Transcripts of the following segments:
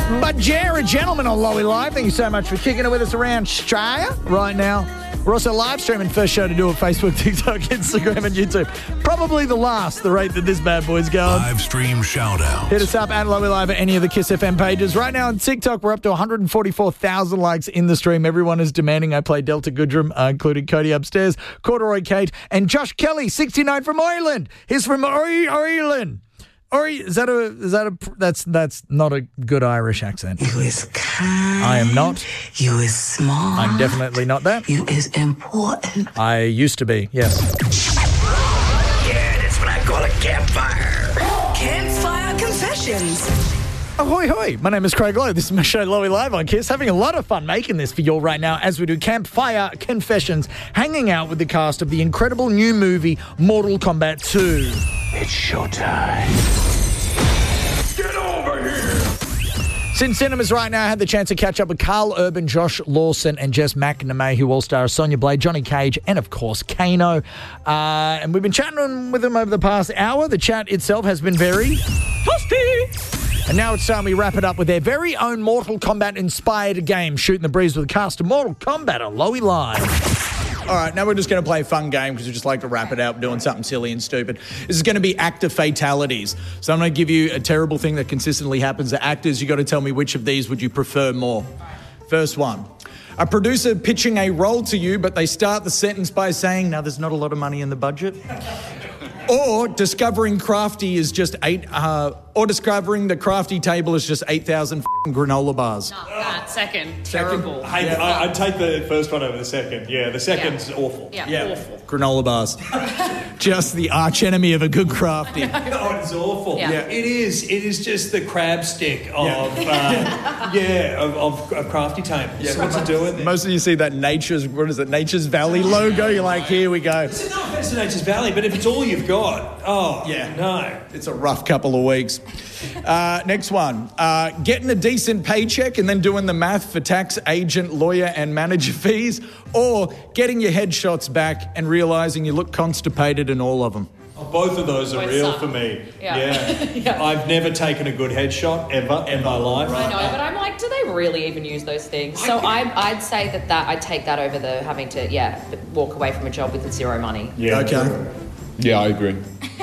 But Jared, gentlemen on Lowy Live, thank you so much for kicking it with us around Australia right now. We're also live streaming first show to do it Facebook, TikTok, Instagram, and YouTube. Probably the last, the rate that this bad boy's going. Live stream shout out. Hit us up at Lowy Live at any of the Kiss FM pages. Right now on TikTok, we're up to 144,000 likes in the stream. Everyone is demanding I play Delta Goodrum, including Cody upstairs, Corduroy Kate, and Josh Kelly, 69 from Ireland. He's from Ireland. That's not a good Irish accent. You is kind. I am not. You is smart. I'm definitely not that. You is important. I used to be, yes. Yeah, that's what I call a campfire. Campfire Confessions. Ahoy, hoy. My name is Craig Lowe. This is my show, Lowy Live on Kiss. Having a lot of fun making this for you all right now as we do Campfire Confessions, hanging out with the cast of the incredible new movie, Mortal Kombat 2. It's showtime. Get over here. Since cinemas right now, I had the chance to catch up with Carl Urban, Josh Lawson, and Jess McNamee, who all star Sonya Blade, Johnny Cage, and of course, Kano. And we've been chatting with them over the past hour. The chat itself has been very toasty. And now it's time we wrap it up with their very own Mortal Kombat-inspired game, Shooting the Breeze with the cast of Mortal Kombat on Lowy Live. All right, now we're just going to play a fun game because we just like to wrap it up doing something silly and stupid. This is going to be actor fatalities. So I'm going to give you a terrible thing that consistently happens to actors. You got to tell me which of these would you prefer more. First one. A producer pitching a role to you, but they start the sentence by saying, "Now, there's not a lot of money in the budget." Or discovering Crafty is just or discovering the Crafty table is just 8,000 granola bars. No, that second. Terrible. I'd take the first one over the second. Yeah, the second's awful. Yeah, awful. Granola bars. Just the arch enemy of a good Crafty. Oh, it's awful. Yeah. It is. It is just the crab stick of of Crafty tables. Yeah, what's it doing there? Most of you see that Nature's Valley logo. You're like, here we go. It's no offense to Nature's Valley, but if it's all you've got, no. It's a rough couple of weeks. Next one. Getting a decent paycheck and then doing the math for tax, agent, lawyer, and manager fees, or getting your headshots back and realising you look constipated in all of them. Oh, both of those are Both real suck. for me. Yeah. Yeah. I've never taken a good headshot ever in my life. I know, but I'm like, do they really even use those things? So I'd say that I'd take that over the having to, walk away from a job with zero money. Yeah. Okay. Yeah, I agree.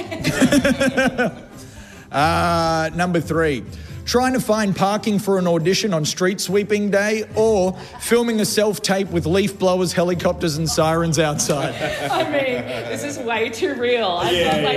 Number 3. Trying to find parking for an audition on street sweeping day, or filming a self-tape with leaf blowers, helicopters, and sirens outside. I mean, this is way too real. I Yeah, felt like